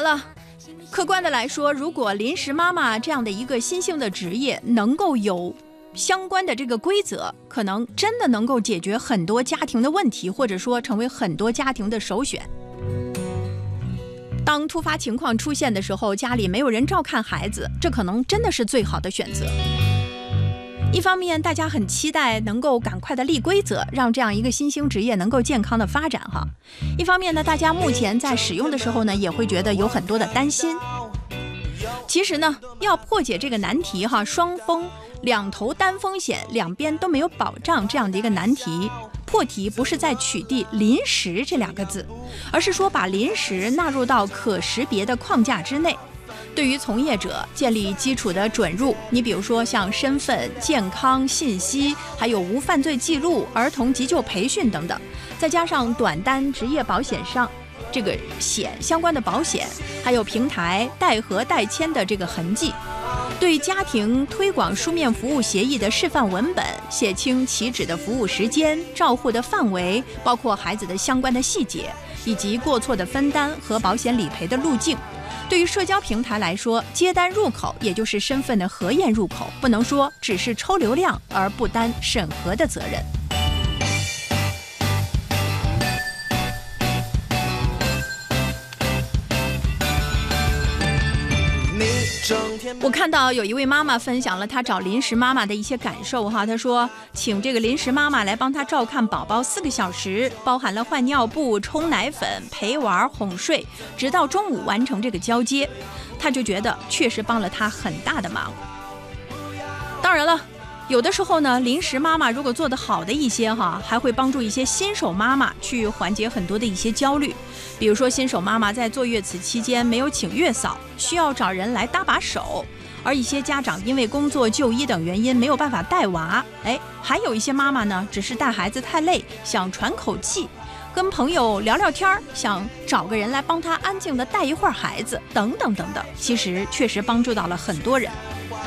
了，客观的来说，如果临时妈妈这样的一个新兴的职业能够有相关的这个规则，可能真的能够解决很多家庭的问题，或者说成为很多家庭的首选。当突发情况出现的时候，家里没有人照看孩子，这可能真的是最好的选择。一方面大家很期待能够赶快的立规则，让这样一个新兴职业能够健康的发展哈。一方面呢，大家目前在使用的时候呢，也会觉得有很多的担心。其实呢，要破解这个难题哈，两头担风险，两边都没有保障这样的一个难题，破题不是在取缔临时这两个字，而是说把临时纳入到可识别的框架之内。对于从业者建立基础的准入，你比如说像身份、健康信息，还有无犯罪记录、儿童急救培训等等，再加上短单职业保险上这个险相关的保险，还有平台代核代签的这个痕迹，对家庭推广书面服务协议的示范文本，写清起止的服务时间、照护的范围，包括孩子的相关的细节，以及过错的分担和保险理赔的路径。对于社交平台来说，接单入口也就是身份的核验入口，不能说只是抽流量而不担审核的责任。我看到有一位妈妈分享了她找临时妈妈的一些感受哈，她说请这个临时妈妈来帮她照看宝宝4个小时，包含了换尿布、冲奶粉、陪玩、哄睡，直到中午完成这个交接，她就觉得确实帮了她很大的忙。当然了，有的时候呢，临时妈妈如果做得好的一些哈，还会帮助一些新手妈妈去缓解很多的一些焦虑。比如说新手妈妈在坐月子期间没有请月嫂，需要找人来搭把手，而一些家长因为工作、就医等原因没有办法带娃，还有一些妈妈呢，只是带孩子太累，想喘口气，跟朋友聊聊天，想找个人来帮他安静的带一会儿孩子，等等等等，其实确实帮助到了很多人。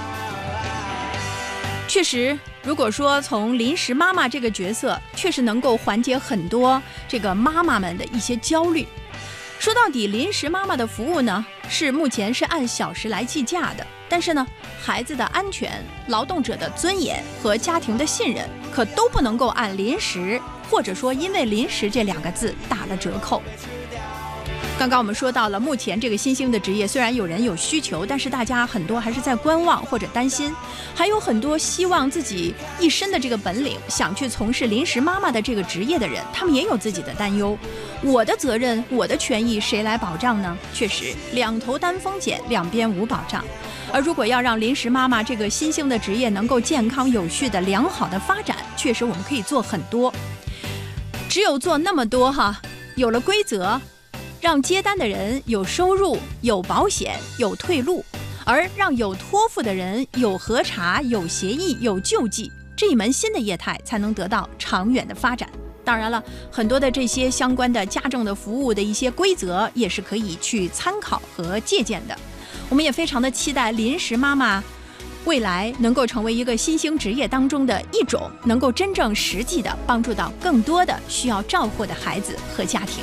确实，如果说从临时妈妈这个角色，确实能够缓解很多这个妈妈们的一些焦虑。说到底，临时妈妈的服务呢，目前是按小时来计价的，但是呢，孩子的安全、劳动者的尊严和家庭的信任，可都不能够按临时，或者说因为临时这2个字打了折扣。刚刚我们说到了，目前这个新兴的职业虽然有人有需求，但是大家很多还是在观望或者担心，还有很多希望自己一身的这个本领想去从事临时妈妈的这个职业的人，他们也有自己的担忧。我的责任、我的权益谁来保障呢？确实，两头担风险，两边无保障。而如果要让临时妈妈这个新兴的职业能够健康有序的良好的发展，确实我们可以做很多。只有做那么多哈，有了规则，让接单的人有收入、有保险、有退路，而让有托付的人有核查、有协议、有救济，这一门新的业态才能得到长远的发展。当然了，很多的这些相关的家政的服务的一些规则也是可以去参考和借鉴的。我们也非常的期待临时妈妈未来能够成为一个新兴职业当中的一种，能够真正实际的帮助到更多的需要照顾的孩子和家庭。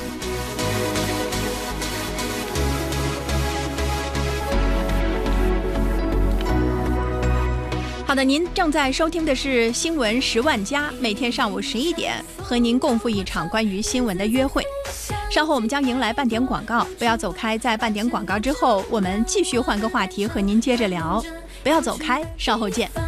好的，您正在收听的是新闻10万加，每天上午11点和您共赴一场关于新闻的约会。稍后我们将迎来半点广告，不要走开，在半点广告之后，我们继续换个话题和您接着聊。不要走开，稍后见。